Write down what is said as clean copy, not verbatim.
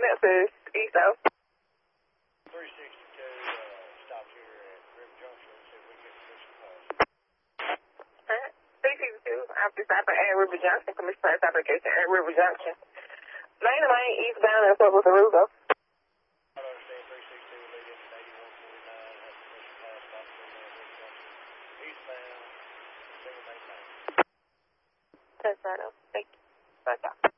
advance to east south. 362 stopped here at River Junction. See if we can get permission pass. Alright. 362 after stopping at River Junction. Permission pass application at River Junction. Lane to lane, eastbound and Pueblo Cerrudo. I understand 362 leading 8149. Have permission pass stop at River Junction. Eastbound, single main line. That's right. Thank you. Bye, y'all.